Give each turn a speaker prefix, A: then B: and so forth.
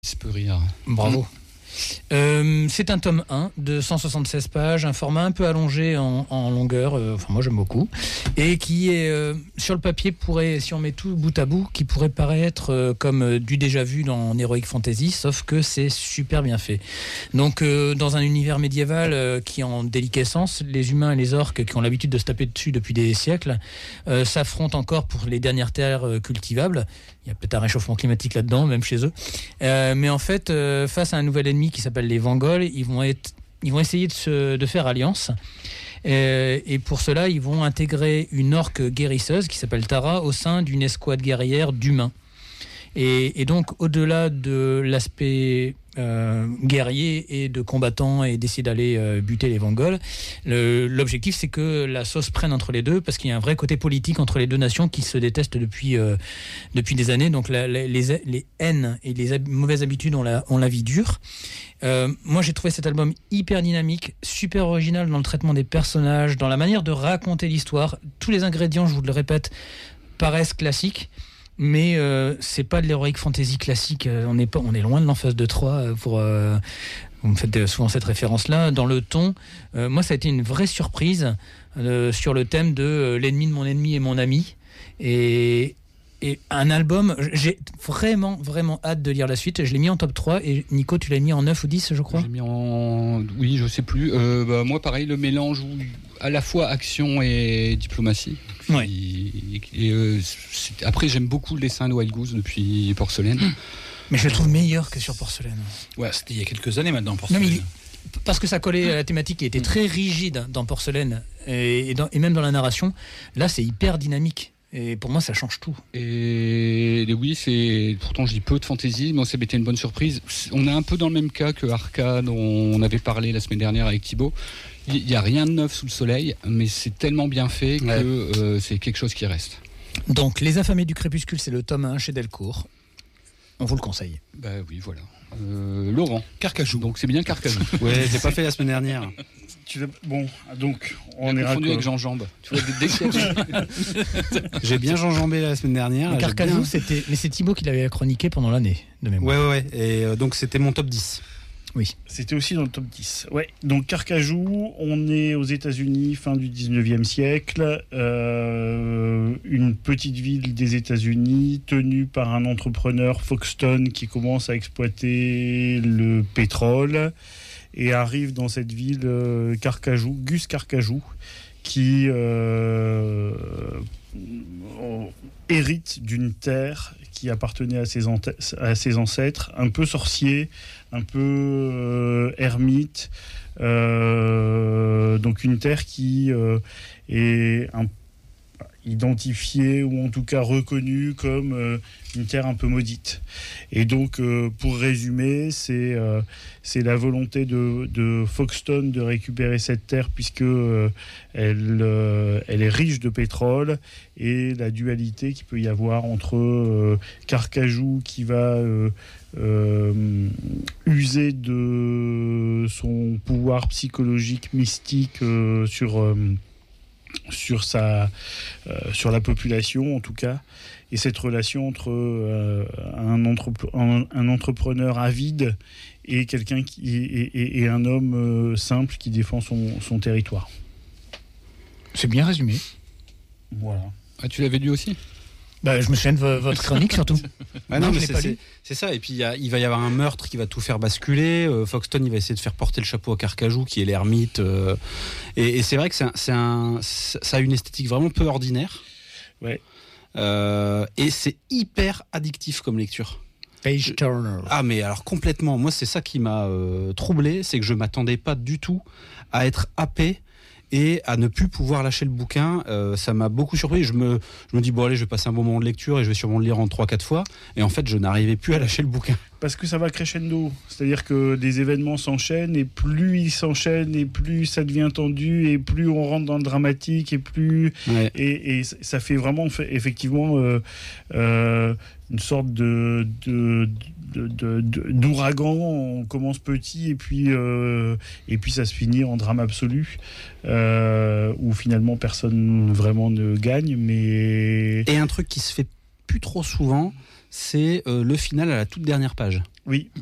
A: Ça peut rire.
B: Bravo. C'est un tome 1 de 176 pages, un format un peu allongé en longueur, moi j'aime beaucoup, et qui est sur le papier pourrait, si on met tout bout à bout, qui pourrait paraître comme du déjà vu dans Heroic Fantasy, sauf que c'est super bien fait. Donc dans un univers médiéval qui est en déliquescence, les humains et les orques qui ont l'habitude de se taper dessus depuis des siècles s'affrontent encore pour les dernières terres cultivables. Il y a peut-être un réchauffement climatique là-dedans, même chez eux. Mais en fait, face à un nouvel ennemi qui s'appelle les Vangols, ils vont essayer de faire alliance. Et pour cela, ils vont intégrer une orque guérisseuse qui s'appelle Tara au sein d'une escouade guerrière d'humains. Et donc, au-delà de l'aspect guerrier et de combattant et d'essayer d'aller buter les Vangols, l'objectif c'est que la sauce prenne entre les deux, parce qu'il y a un vrai côté politique entre les deux nations qui se détestent depuis des années. Donc les haines et les mauvaises habitudes ont la vie dure. Moi j'ai trouvé cet album hyper dynamique, super original dans le traitement des personnages, dans la manière de raconter l'histoire. Tous les ingrédients, je vous le répète, paraissent classiques. Mais c'est pas de l'heroic fantasy classique. On est loin de l'Emphase de Troie. Vous me faites souvent cette référence-là. Dans le ton, moi, ça a été une vraie surprise sur le thème de l'ennemi de mon ennemi et mon ami. Et un album, j'ai vraiment, vraiment hâte de lire la suite. Je l'ai mis en top 3. Et Nico, tu l'as mis en 9 ou 10, je crois ?
A: J'ai mis en... Oui, je sais plus. Moi, pareil, le mélange à la fois action et diplomatie.
B: Ouais.
A: Après, j'aime beaucoup le dessin de Wild Goose depuis Porcelaine.
B: Mais je le trouve meilleur que sur Porcelaine.
C: Ouais, c'était il y a quelques années maintenant, Porcelaine. Non,
B: parce que ça collait à la thématique qui était très rigide dans Porcelaine et même dans la narration. Là, c'est hyper dynamique. Et pour moi, ça change tout.
A: Et oui, pourtant je dis peu de fantaisie, mais ça a été une bonne surprise. On est un peu dans le même cas que Arca, dont on avait parlé la semaine dernière avec Thibaut. Il n'y a rien de neuf sous le soleil, mais c'est tellement bien fait que c'est quelque chose qui reste.
B: Donc, Les Affamés du Crépuscule, c'est le tome 1 chez Delcourt. On vous le conseille.
A: Bah oui, voilà. Laurent.
C: Carcajou.
A: Donc c'est bien Carcajou.
D: Ouais, j'ai pas fait la semaine dernière.
E: Bon, donc on est
A: confondu avec Jean-Jambe. Tu vois, dès
D: J'ai bien Jean-Jambé la semaine dernière.
B: Carcajou, mais c'est Thibaut qui l'avait chroniqué pendant l'année de mémoire.
D: Ouais. Et donc c'était mon top 10.
B: Oui.
E: C'était aussi dans le top 10. Ouais. Donc Carcajou, on est aux États-Unis, fin du 19e siècle. Une petite ville des États-Unis tenue par un entrepreneur, Foxton, qui commence à exploiter le pétrole. Et arrive dans cette ville Carcajou, Gus Carcajou, qui hérite d'une terre qui appartenait à ses ancêtres, un peu sorcier, un peu ermite, donc une terre qui est identifiée ou en tout cas reconnue comme une terre un peu maudite. Et donc, pour résumer, c'est la volonté de Foxton de récupérer cette terre puisque elle est riche de pétrole, et la dualité qu'il peut y avoir entre Carcajou qui va user de son pouvoir psychologique mystique sur la population en tout cas, et cette relation entre un entrepreneur avide et quelqu'un et un homme simple qui défend son territoire.
B: C'est bien résumé.
E: Voilà.
A: Ah, tu l'avais lu aussi ?
B: Je me souviens de votre chronique surtout.
D: Non, mais c'est ça. Et puis il va y avoir un meurtre qui va tout faire basculer. Foxton, il va essayer de faire porter le chapeau à Carcajou, qui est l'ermite. Et c'est vrai que ça a une esthétique vraiment peu ordinaire.
E: Ouais.
D: Et c'est hyper addictif comme lecture.
B: Page Turner.
D: Ah, mais alors complètement. Moi, c'est ça qui m'a troublé, c'est que je m'attendais pas du tout à être happé et à ne plus pouvoir lâcher le bouquin. Ça m'a beaucoup surpris. Je me dis, bon allez, je vais passer un bon moment de lecture et je vais sûrement le lire en 3-4 fois. Et en fait, je n'arrivais plus à lâcher le bouquin.
E: Parce que ça va crescendo. C'est-à-dire que des événements s'enchaînent, et plus ils s'enchaînent, et plus ça devient tendu, et plus on rentre dans le dramatique, et plus... Ouais. Et ça fait vraiment, effectivement, une sorte d'ouragan. On commence petit, et puis ça se finit en drame absolu, où finalement personne vraiment ne gagne. Mais...
D: Et un truc qui se fait plus trop souvent, c'est le final à la toute dernière page.
E: Oui,